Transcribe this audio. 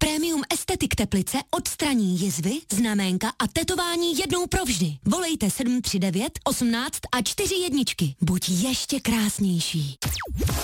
Premium Estetik Teplice odstraní jizvy, znaménka a tetování jednou provždy. Volejte 739 18 a 4 jedničky. Buď ještě krásnější.